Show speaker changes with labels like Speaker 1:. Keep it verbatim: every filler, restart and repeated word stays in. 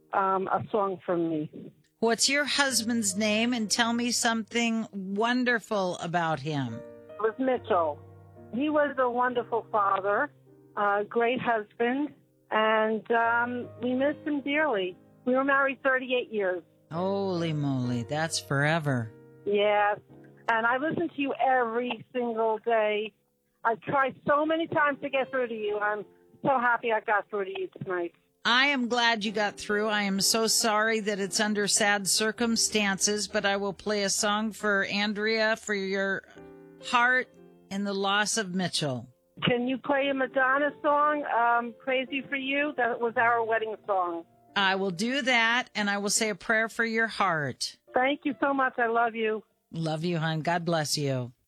Speaker 1: um, a song from me.
Speaker 2: What's your husband's name? And tell me something wonderful about him.
Speaker 1: It was Mitchell. He was a wonderful father, a great husband, and um, we miss him dearly. We were married thirty-eight years.
Speaker 2: Holy moly, that's forever.
Speaker 1: Yes, and I listen to you every single day. I tried so many times to get through to you. I'm so happy I got through to you tonight.
Speaker 2: I am glad you got through. I am so sorry that it's under sad circumstances, but I will play a song for Andrea for your heart in the loss of Mitchell.
Speaker 1: Can you play a Madonna song, um, Crazy for You? That was our wedding song.
Speaker 2: I will do that, and I will say a prayer for your heart.
Speaker 1: Thank you so much. I love you.
Speaker 2: Love you, hon. God bless you.